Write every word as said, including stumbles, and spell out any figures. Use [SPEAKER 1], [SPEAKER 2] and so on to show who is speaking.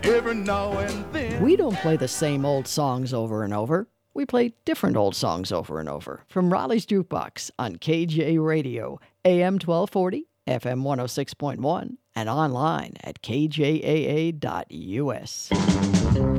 [SPEAKER 1] every now and then.
[SPEAKER 2] We don't play the same old songs over and over. We play different old songs over and over. From Raleigh's Jukebox on K J Radio, A M twelve forty, F M one oh six point one, and online at K J A A dot U S.